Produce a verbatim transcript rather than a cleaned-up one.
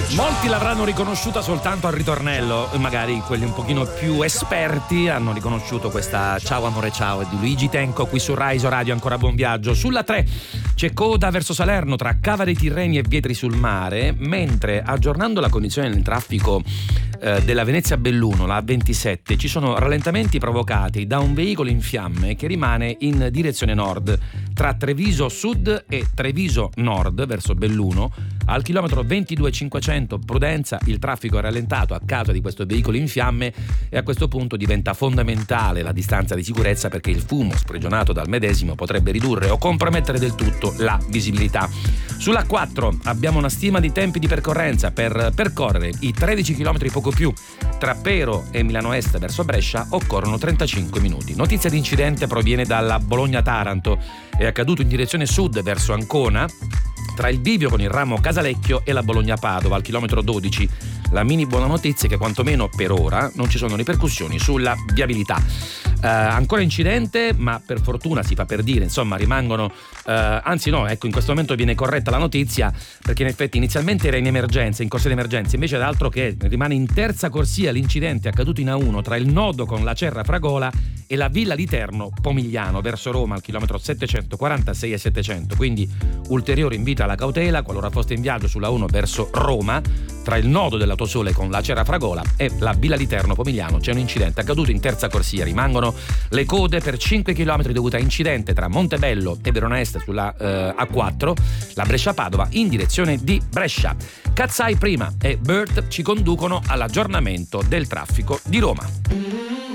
Molti l'avranno riconosciuta soltanto al ritornello, magari quelli un pochino più esperti hanno riconosciuto questa Ciao amore ciao di Luigi Tenco qui su Rai Radio. Ancora buon viaggio. Sulla tre c'è coda verso Salerno tra Cava dei Tirreni e Vietri sul Mare, mentre aggiornando la condizione del traffico eh, della Venezia Belluno, la A ventisette, ci sono rallentamenti provocati da un veicolo in fiamme che rimane in direzione nord tra Treviso Sud e Treviso Nord verso Belluno. Al chilometro ventidue cinquecento Prudenza il traffico è rallentato a causa di questo veicolo in fiamme e a questo punto diventa fondamentale la distanza di sicurezza, perché il fumo sprigionato dal medesimo potrebbe ridurre o compromettere del tutto la visibilità. Sulla quattro abbiamo una stima di tempi di percorrenza per percorrere i tredici chilometri poco più tra Pero e Milano Est verso Brescia occorrono trentacinque minuti. Notizia di incidente proviene dalla Bologna-Taranto, è accaduto in direzione sud verso Ancona tra il bivio con il ramo Casalecchio e la Bologna-Padova al chilometro dodici. La mini buona notizia è che quantomeno per ora non ci sono ripercussioni sulla viabilità. Eh, ancora incidente, ma per fortuna si fa per dire, insomma rimangono, eh, anzi no, ecco, in questo momento viene corretta la notizia, perché in effetti inizialmente era in emergenza, in corsia d'emergenza, invece d'altro che rimane in terza corsia l'incidente accaduto in A uno tra il nodo con la Cerra Fragola e la Villa di Terno Pomigliano verso Roma al chilometro settecentoquarantasei e settecento, quindi ulteriore invito alla cautela qualora foste in viaggio sulla uno verso Roma tra il nodo dell'Autosole con la Cerra Fragola e la Villa di Terno Pomigliano. C'è un incidente accaduto in terza corsia, rimangono le code per cinque chilometri dovuti a incidente tra Montebello e Verona Est sulla eh, A quattro, la Brescia-Padova in direzione di Brescia. Cazzai prima e Bert ci conducono all'aggiornamento del traffico di Roma.